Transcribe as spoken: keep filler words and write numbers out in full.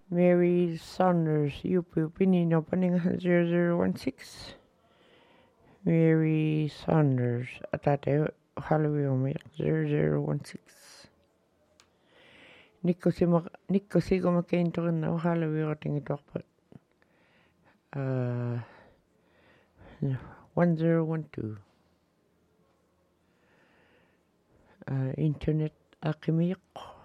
Mary Saunders, Yupu Pinin opening zero zero one six. Mary Saunders, Atate Halloween zero zero one six. Nikko Sigo McCain to know Halloween rotting it up. Uh, one zero one two. Uh, internet Akimiyok.